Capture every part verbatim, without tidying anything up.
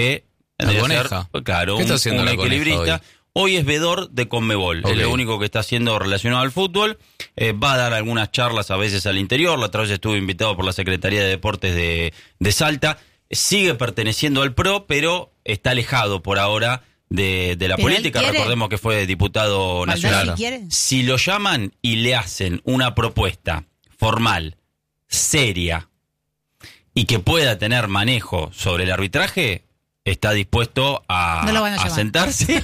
que La coneja. ser, claro, ¿Qué está un, haciendo un la equilibrista. Hoy? hoy es vedor de Conmebol, Okay. es lo único que está haciendo relacionado al fútbol. Eh, va a dar algunas charlas a veces al interior. La otra vez estuvo invitado por la Secretaría de Deportes de, de Salta. Sigue perteneciendo al P R O, pero está alejado por ahora de, de la ¿Pero política. él quiere? Recordemos que fue diputado ¿Baldassi nacional. quiere? Si lo llaman y le hacen una propuesta formal, seria, y que pueda tener manejo sobre el arbitraje, está dispuesto a, No lo van a a llamar. sentarse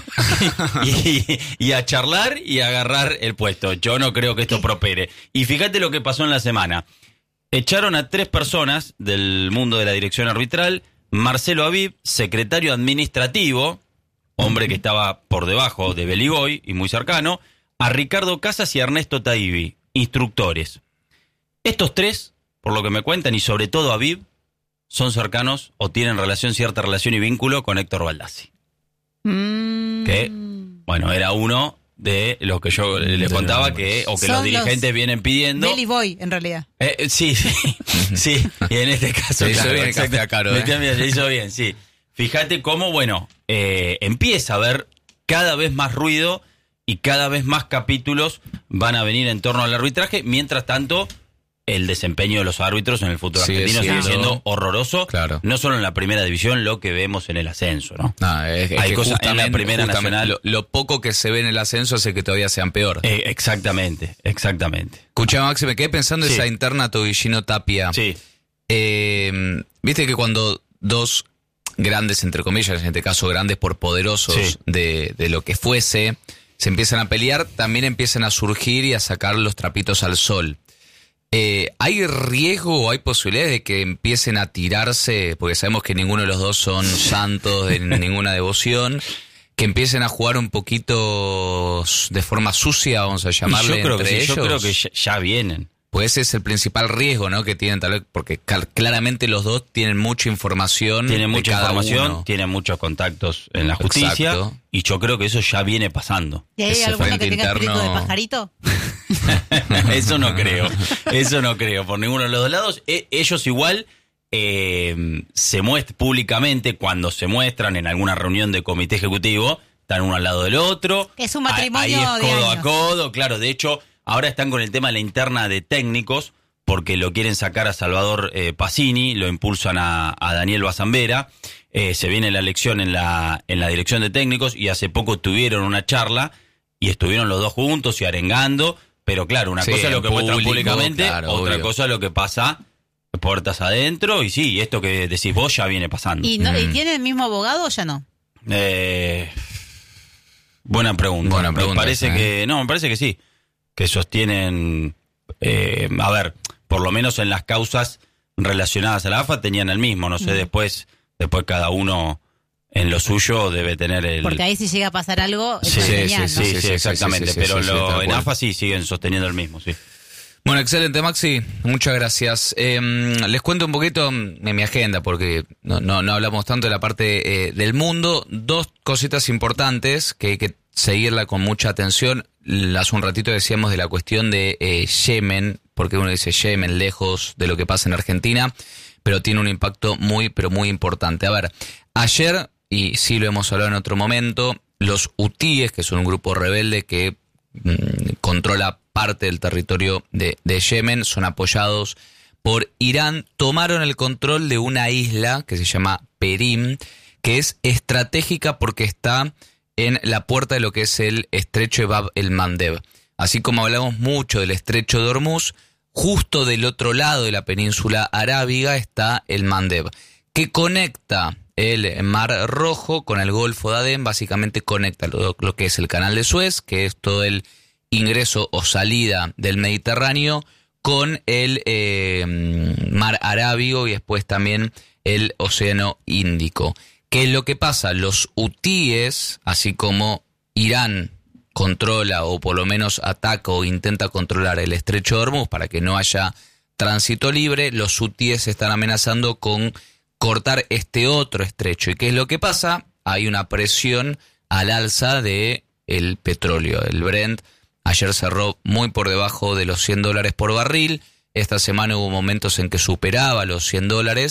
y, y a charlar y a agarrar el puesto. Yo no creo que esto ¿Qué? prospere. Y fíjate lo que pasó en la semana. Echaron a tres personas del mundo de la dirección arbitral. Marcelo Aviv, secretario administrativo, hombre que estaba por debajo de Beligoy y muy cercano, a Ricardo Casas y a Ernesto Taibi, instructores. Estos tres, por lo que me cuentan, y sobre todo Aviv, son cercanos o tienen relación, cierta relación y vínculo con Héctor Baldassi. Mm. Que, bueno, era uno de los que yo les De contaba los que, o que Son los dirigentes los vienen pidiendo. Belly Boy, en realidad. Eh, eh, sí, sí, sí, y en este caso... Le hizo claro, bien el exacto. café a Caro, ¿eh? Le le hizo bien, sí. Fíjate cómo, bueno, eh, empieza a haber cada vez más ruido y cada vez más capítulos van a venir en torno al arbitraje. Mientras tanto, el desempeño de los árbitros en el fútbol Sigue argentino sigue siendo- siendo horroroso. Claro. No solo en la primera división, lo que vemos en el ascenso, ¿no? No, es, es Hay que cosas en la justamente- Primera justamente Nacional. Lo, lo poco que se ve en el ascenso hace que todavía sean peor. Eh, exactamente, exactamente. Escucha, Maxi, me quedé pensando en Sí. esa interna Tobillino Tapia. Sí, Eh, Viste que cuando dos grandes, entre comillas, en este caso grandes por poderosos Sí. de, de lo que fuese, se empiezan a pelear, también empiezan a surgir y a sacar los trapitos al sol. Eh, ¿Hay riesgo o hay posibilidades de que empiecen a tirarse, porque sabemos que ninguno de los dos son santos de ninguna devoción, que empiecen a jugar un poquito de forma sucia, vamos a y llamarle, yo creo que entre sí, yo ellos? creo que ya, ya vienen. Pues ese es el principal riesgo, ¿no? Que tienen tal vez, porque cal- claramente los dos tienen mucha información. Tienen de mucha cada información, uno. tienen muchos contactos en la justicia. Exacto. Y yo creo que eso ya viene pasando. ¿Y hay Ese alguno frente que tenga interno- espíritu de pajarito? Eso no creo. Eso no creo. Por ninguno de los dos lados. E- ellos igual eh, se muestran públicamente cuando se muestran en alguna reunión de comité ejecutivo. Están uno al lado del otro. Es un Ahí- matrimonio Ahí es de codo a años. codo. Claro, de hecho, ahora están con el tema de la interna de técnicos porque lo quieren sacar a Salvador eh, Pacini, lo impulsan a, a Daniel Bazambera. Eh, se viene la elección en la, en la dirección de técnicos y hace poco tuvieron una charla y estuvieron los dos juntos y arengando. Pero claro, una Sí, cosa es lo en que muestran público, públicamente, claro, otra obvio. cosa es lo que pasa puertas adentro. Y sí, esto que decís vos ya viene pasando. ¿Y, no, ¿Y Mm. tiene el mismo abogado o ya no? Eh, buena pregunta. Buena pregunta Me parece esa, que no, me parece que sí, que sostienen, eh, a ver, por lo menos en las causas relacionadas a la A F A tenían el mismo. No sé, después, después cada uno en lo suyo debe tener el. Porque ahí si llega a pasar algo, es Sí, una sí, señal, sí, ¿no? sí, Sí, sí, exactamente. sí, sí, pero sí, sí, lo- tal en cual. A F A sí siguen sosteniendo el mismo, sí. Bueno, excelente, Maxi. Muchas gracias. Eh, les cuento un poquito en mi agenda, porque no, no, no hablamos tanto de la parte eh, del mundo. Dos cositas importantes que hay que seguirla con mucha atención. Hace un ratito decíamos de la cuestión de eh, Yemen, porque uno dice Yemen, lejos de lo que pasa en Argentina, pero tiene un impacto muy, pero muy importante. A ver, ayer, y sí lo hemos hablado en otro momento, los hutíes, que son un grupo rebelde que mm, controla parte del territorio de, de Yemen, son apoyados por Irán, tomaron el control de una isla que se llama Perim, que es estratégica porque está en la puerta de lo que es el estrecho de Bab el-Mandeb. Así como hablamos mucho del estrecho de Hormuz, justo del otro lado de la península arábiga está el Mandeb, que conecta el Mar Rojo con el Golfo de Adén, básicamente conecta lo, lo que es el Canal de Suez, que es todo el ingreso o salida del Mediterráneo, con el eh, Mar Arábigo y después también el Océano Índico. ¿Qué es lo que pasa? Los hutíes, así como Irán controla o por lo menos ataca o intenta controlar el estrecho de Hormuz para que no haya tránsito libre, los hutíes están amenazando con cortar este otro estrecho. ¿Y qué es lo que pasa? Hay una presión al alza de el petróleo, el Brent. Ayer cerró muy por debajo de los cien dólares por barril. Esta semana hubo momentos en que superaba los cien dólares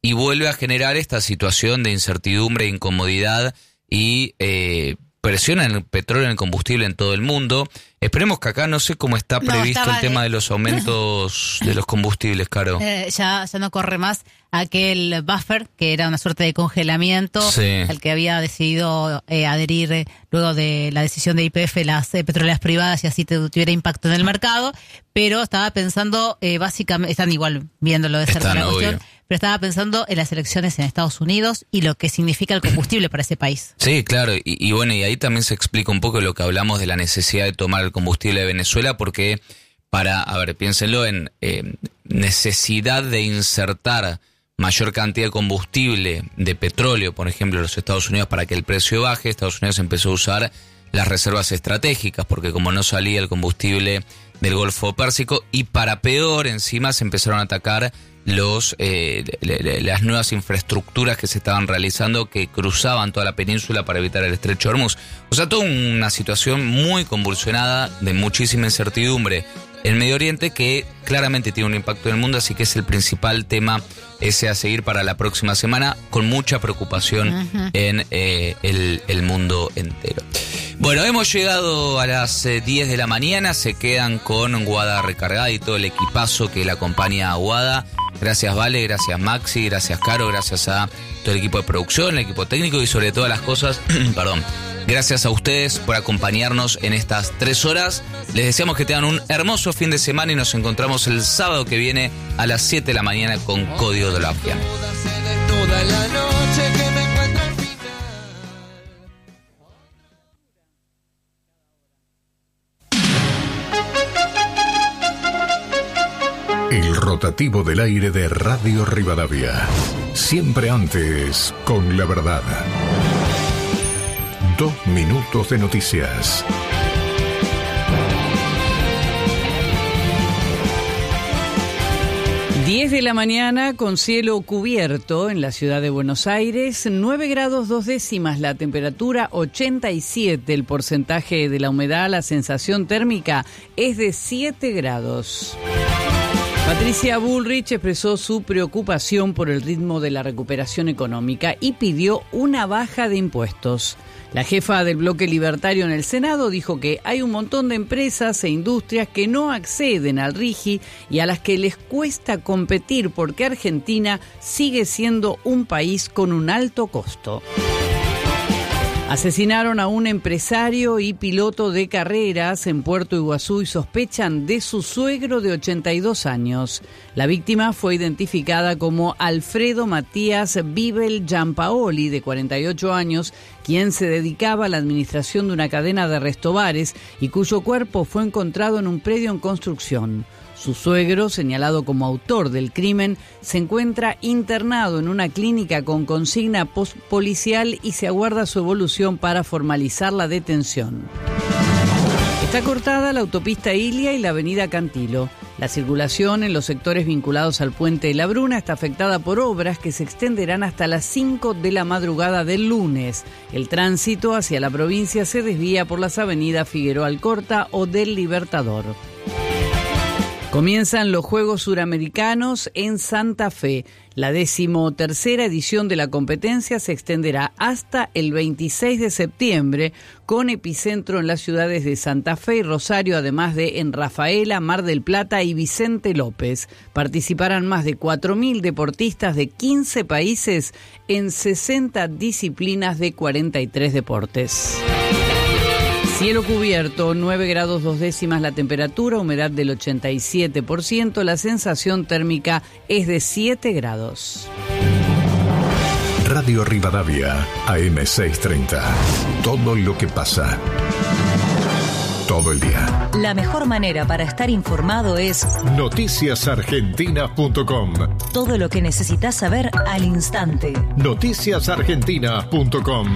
y vuelve a generar esta situación de incertidumbre, incomodidad y eh, presión en el petróleo, en el combustible en todo el mundo. Esperemos que acá no sé cómo está No, previsto estaba el tema de- de los aumentos de los combustibles, Caro. Eh, ya, ya no corre más aquel buffer, que era una suerte de congelamiento, Sí. al que había decidido eh, adherir eh, luego de la decisión de Y P F las eh, petroleras privadas y así te- tuviera impacto en el mercado. Pero estaba pensando, eh, básicamente, están igual viéndolo de cerca Están, la cuestión, obvio. pero estaba pensando en las elecciones en Estados Unidos y lo que significa el combustible para ese país. Sí, claro, y, y bueno, y ahí también se explica un poco lo que hablamos de la necesidad de tomar el combustible de Venezuela, porque para, a ver, piénsenlo en eh, necesidad de insertar mayor cantidad de combustible, de petróleo, por ejemplo, en los Estados Unidos para que el precio baje. Estados Unidos empezó a usar las reservas estratégicas, porque como no salía el combustible del Golfo Pérsico, y para peor, encima se empezaron a atacar los eh, le- le- las nuevas infraestructuras que se estaban realizando, que cruzaban toda la península para evitar el estrecho de Hormuz. O sea, toda una situación muy convulsionada, de muchísima incertidumbre en Medio Oriente, que claramente tiene un impacto en el mundo, así que es el principal tema ese a seguir para la próxima semana, con mucha preocupación Ujú. en eh, el, el mundo entero. Bueno, hemos llegado a las eh, diez de la mañana, se quedan con Guada Recargada y todo el equipazo que la acompaña a Guada. Gracias Vale, gracias Maxi, gracias Caro, gracias a todo el equipo de producción, el equipo técnico y sobre todas las cosas, perdón, gracias a ustedes por acompañarnos en estas tres horas. Les deseamos que tengan un hermoso fin de semana y nos encontramos el sábado que viene a las siete de la mañana con Código de la Mafia. Toda la noche que me encuentro al final. El rotativo del aire de Radio Rivadavia. Siempre antes, con la verdad. Dos minutos de noticias. diez de la mañana con cielo cubierto en la ciudad de Buenos Aires, nueve grados dos décimas la temperatura, ochenta y siete el porcentaje de la humedad, la sensación térmica es de siete grados. Patricia Bullrich expresó su preocupación por el ritmo de la recuperación económica y pidió una baja de impuestos. La jefa del bloque libertario en el Senado dijo que hay un montón de empresas e industrias que no acceden al RIGI y a las que les cuesta competir porque Argentina sigue siendo un país con un alto costo. Asesinaron a un empresario y piloto de carreras en Puerto Iguazú y sospechan de su suegro de ochenta y dos años. La víctima fue identificada como Alfredo Matías Bibel Giampaoli, de cuarenta y ocho años, quien se dedicaba a la administración de una cadena de restobares y cuyo cuerpo fue encontrado en un predio en construcción. Su suegro, señalado como autor del crimen, se encuentra internado en una clínica con consigna pos- policial y se aguarda su evolución para formalizar la detención. Está cortada la autopista Ilia y la avenida Cantilo. La circulación en los sectores vinculados al puente de la Bruna está afectada por obras que se extenderán hasta las cinco de la madrugada del lunes. El tránsito hacia la provincia se desvía por las avenidas Figueroa Alcorta o del Libertador. Comienzan los Juegos Suramericanos en Santa Fe. La decimotercera edición de la competencia se extenderá hasta el veintiséis de septiembre, con epicentro en las ciudades de Santa Fe y Rosario, además de en Rafaela, Mar del Plata y Vicente López. Participarán más de cuatro mil deportistas de quince países en sesenta disciplinas de cuarenta y tres deportes. Cielo cubierto, nueve grados dos décimas la temperatura, humedad del ochenta y siete por ciento, la sensación térmica es de siete grados. Radio Rivadavia, A M seiscientos treinta. Todo lo que pasa. Todo el día. La mejor manera para estar informado es noticias argentinas punto com. todo lo que necesitas saber al instante. noticias argentinas punto com.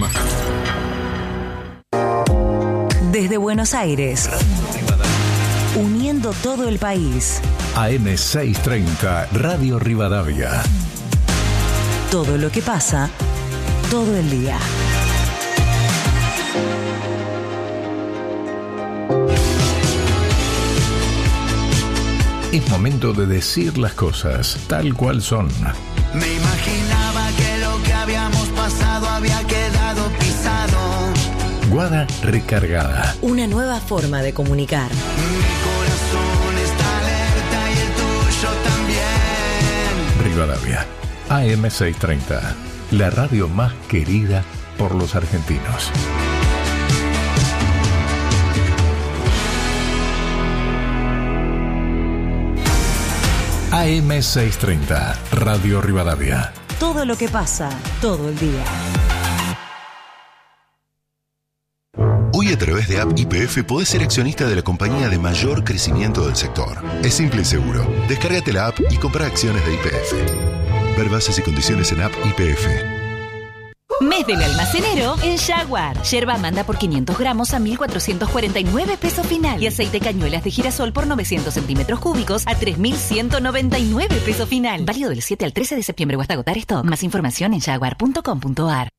Desde Buenos Aires, uniendo todo el país. A M seiscientos treinta, Radio Rivadavia. Todo lo que pasa, todo el día. Es momento de decir las cosas tal cual son. Me imaginaba que lo que habíamos pasado había quedado pisado. Guada recargada. Una nueva forma de comunicar. Mi corazón está alerta y el tuyo también. Rivadavia, A M seiscientos treinta, la radio más querida por los argentinos. A M seiscientos treinta, Radio Rivadavia. Todo lo que pasa, todo el día. Hoy a través de App Y P F podés ser accionista de la compañía de mayor crecimiento del sector. Es simple y seguro. Descárgate la app y compra acciones de Y P F. Ver bases y condiciones en App Y P F. Mes del almacenero en Jaguar. Yerba Amanda por quinientos gramos a mil cuatrocientos cuarenta y nueve pesos final. Y aceite cañuelas de girasol por novecientos centímetros cúbicos a tres mil ciento noventa y nueve pesos final. Válido del siete al trece de septiembre o hasta agotar stock. Más información en jaguar punto com punto ar.